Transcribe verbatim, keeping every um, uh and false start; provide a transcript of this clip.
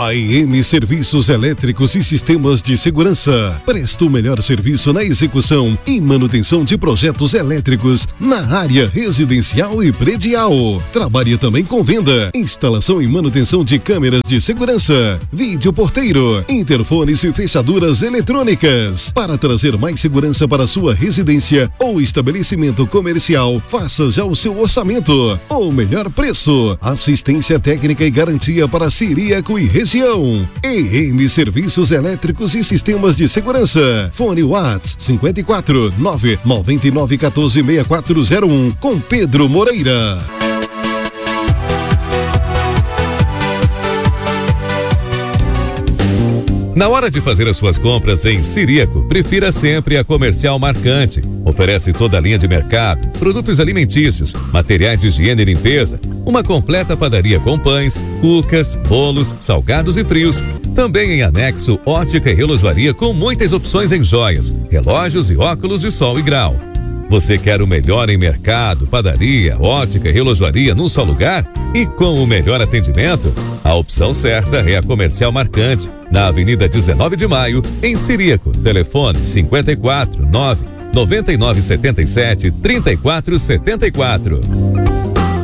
A E M Serviços Elétricos e Sistemas de Segurança presta o melhor serviço na execução e manutenção de projetos elétricos na área residencial e predial. Trabalha também com venda, instalação e manutenção de câmeras de segurança, vídeo porteiro, interfones e fechaduras eletrônicas. Para trazer mais segurança para sua residência ou estabelecimento comercial, faça já o seu orçamento. O melhor preço, assistência técnica e garantia para Ciríaco e região. E M Serviços Elétricos e Sistemas de Segurança. Fone Whats cinco quatro nove nove nove um quatro seis quatro zero um com Pedro Moreira. Na hora de fazer as suas compras em Ciríaco, prefira sempre a Comercial Marcante. Oferece toda a linha de mercado, produtos alimentícios, materiais de higiene e limpeza, uma completa padaria com pães, cucas, bolos, salgados e frios. Também em anexo, ótica e relojoaria com muitas opções em joias, relógios e óculos de sol e grau. Você quer o melhor em mercado, padaria, ótica e relojoaria num só lugar? E com o melhor atendimento? A opção certa é a Comercial Marcante, na Avenida dezenove de maio, em Ciríaco. Telefone cinco quatro nove nove nove sete sete três quatro sete quatro.